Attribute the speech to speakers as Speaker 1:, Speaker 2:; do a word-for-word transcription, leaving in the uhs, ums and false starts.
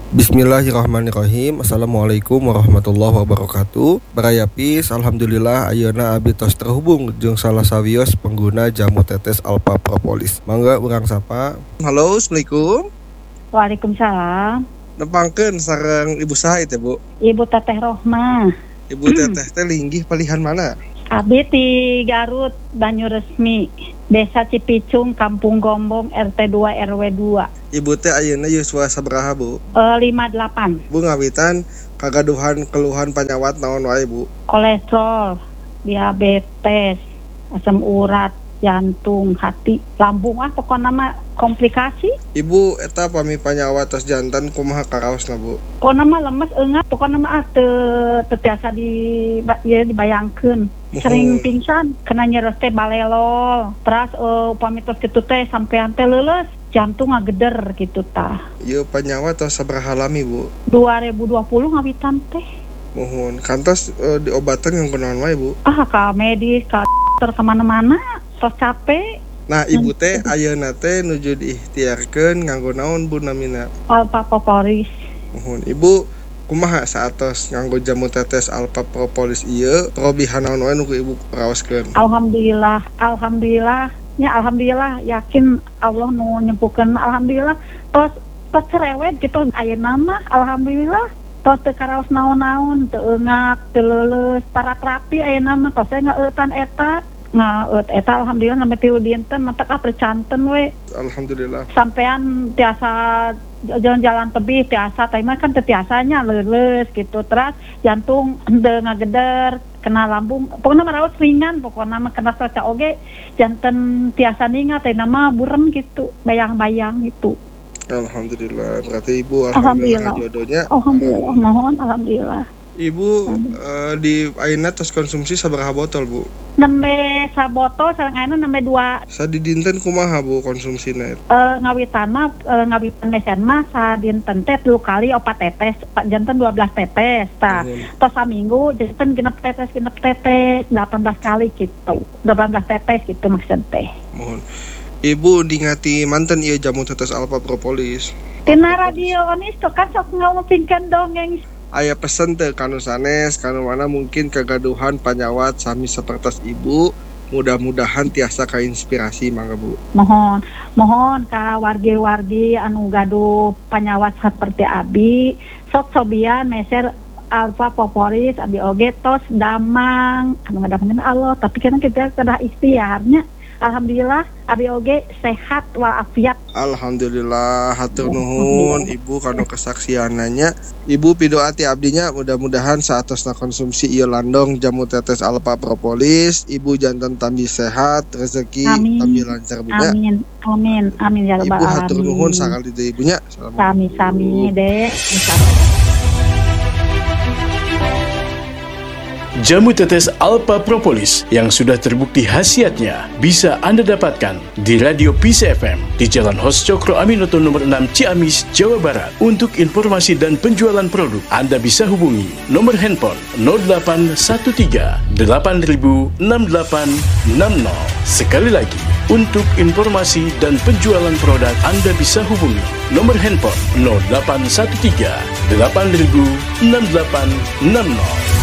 Speaker 1: Bismillahirrahmanirrahim. Assalamualaikum warahmatullahi wabarakatuh. Barayapis, alhamdulillah ayeuna abdi tos terhubung jeung salah sawios pengguna jamu tetes Alpha Propolis. Mangga urang sapa. Halo, assalamualaikum.
Speaker 2: Waalaikumsalam.
Speaker 1: Nepangkeun sareng Ibu saha teh, Bu?
Speaker 2: Ibu Teteh Rohmah.
Speaker 1: Ibu Teteh teh linggih palihan mana?
Speaker 2: Abdi di Garut, Banyuresmi, Desa Cipicung, Kampung Gombong, R T dua R W dua.
Speaker 1: Ibu teh ayeuna yuswa sabaraha, Bu?
Speaker 2: E, lima delapan.
Speaker 1: Bu ngawitan kagaduhan keluhan panyawat naon wae, Bu?
Speaker 2: Kolesterol, diabetes, asam urat, jantung, hati, lambung ah pokoknya mah komplikasi.
Speaker 1: Ibu eta pami panyawat tos jantan kumaha karaosna, Bu?
Speaker 2: Pokoknya mah lemes eungat, pokoknya mah teu teu tiasa di ya dibayangkeun. Sering pingsan, kena nyeres teh balelol. Terus uh, upami tos kitu teh sampean teh leuleus, jantung ngageder gitu tah.
Speaker 1: Ieu panyawat tos sabaraha lami, Bu?
Speaker 2: dua ribu dua puluh ngawitan teh.
Speaker 1: Mohon kantos uh, diobatan yang kunaon wae, Bu?
Speaker 2: Ah, ka medis, ka dokter kemana-mana, tos capek.
Speaker 1: Nah, Ibu teh ayeuna teh nuju diikhtiarkeun nganggo naon, Bu, namina?
Speaker 2: Alpha Propolis.
Speaker 1: Mohon Ibu kumaha saatos nganggo jamu tetes Alpha Propolis ieu probihan naon wae nu Ibu raoskeun?
Speaker 2: Alhamdulillah, alhamdulillah, nya alhamdulillah yakin Allah nu nyempuhkeun, alhamdulillah. Tos tos cerewet gitu ayeuna mah alhamdulillah. Tos teu karaos naon-naon, teu eungak, teu leuleus, para terapi ayeuna mah tos ngaeutan eta. Ngaeut eta alhamdulillah sampai tilu dinten mata ka percanten we.
Speaker 1: Alhamdulillah.
Speaker 2: Sampean tiasa jalan-jalan tebih tiasa, tapi mah kan teu tiasanya leuleus gitu. Terus jantung henteu ngageder, kena lambung, pokoknya mah raos ringan, pokoknya mah kena soca oge janten tiasa ningat teh nama burem gitu, bayang-bayang gitu.
Speaker 1: Alhamdulillah. Berarti Ibu
Speaker 2: alhamdulillah,
Speaker 1: alhamdulillah jodohnya.
Speaker 2: Alhamdulillah, mohon alhamdulillah.
Speaker 1: Ibu uh, di ayeuna tos konsumsi sabaraha botol, Bu?
Speaker 2: Nembe sabotol sareng ayeuna nembe dua.
Speaker 1: Sadidinten kumaha, Bu, konsumsina?
Speaker 2: Eh ngawitan mah e, ngawitan mesen mah sadinten teh tilu kali opat tetes, janten dua belas tetes tah.
Speaker 1: Mm-hmm.
Speaker 2: Tos saminggu janten genep tetes genep tetes delapan belas kali gitu. delapan belas tetes gitu maksud teh.
Speaker 1: Mohon. Ibu dingati manten ieu jamu tetes Alpha Propolis.
Speaker 2: Tina radio onis tuh kan sok ngomongkeun dongeng.
Speaker 1: Aya pesen teh kanu sanes, kanu mana mungkin kegaduhan panyawat sami sapertos Ibu, mudah-mudahan tiasa kainspirasi mangga, Bu.
Speaker 2: Mohon, mohon ka wargi-wargi anu gaduh panyawat seperti abi, sok sobian meser Alpha Propolis, abi oge tos damang, anu ngadamkeun Allah, tapi kan kita kedah ikhtiarnya. Alhamdulillah abi oge sehat walafiat.
Speaker 1: Alhamdulillah, hatur nuhun Ibu kanu kesaksiananya. Ibu pidoati abdinya mudah-mudahan saatosna konsumsi ieu landong jamu tetes Alpha Propolis, Ibu janten tambi sehat, rezeki tambi lancar bunya.
Speaker 2: Amin. Amin. Amin ya rabbal alamin.
Speaker 1: Ibu hatur nuhun sakali deui Ibunya.
Speaker 2: Sami-sami deh.
Speaker 3: Jamu tetes Alpha Propolis yang sudah terbukti khasiatnya bisa Anda dapatkan di Radio Peace F M di Jalan Hos Cokro Aminoto nomor enam Ciamis, Jawa Barat. Untuk informasi dan penjualan produk, Anda bisa hubungi nomor handphone nol delapan satu tiga delapan nol enam delapan enam nol. Sekali lagi, untuk informasi dan penjualan produk, Anda bisa hubungi nomor handphone nol delapan satu tiga delapan nol enam delapan enam nol.